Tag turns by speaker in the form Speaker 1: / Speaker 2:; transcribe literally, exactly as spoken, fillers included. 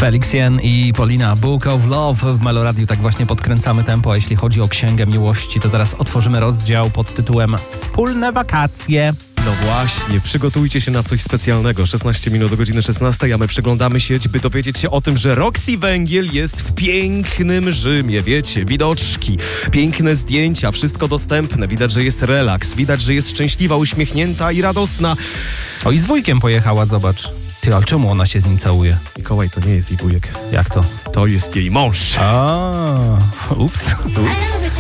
Speaker 1: Felix Jen i Polina, Book of Love w Meloradiu. Tak właśnie podkręcamy tempo, a jeśli chodzi o Księgę Miłości, to teraz otworzymy rozdział pod tytułem Wspólne wakacje.
Speaker 2: No właśnie, przygotujcie się na coś specjalnego. szesnaście minut do godziny szesnastej, a my przyglądamy sieć, by dowiedzieć się o tym, że Roxy Węgiel jest w pięknym Rzymie. Wiecie, widoczki, piękne zdjęcia, wszystko dostępne. Widać, że jest relaks, widać, że jest szczęśliwa, uśmiechnięta i radosna.
Speaker 1: O, i z wujkiem pojechała, zobacz. Ty, ale czemu ona się z nim całuje?
Speaker 2: Mikołaj, to nie jest jej wujek.
Speaker 1: Jak to?
Speaker 2: To jest jej mąż.
Speaker 1: A, ups.
Speaker 2: Ups.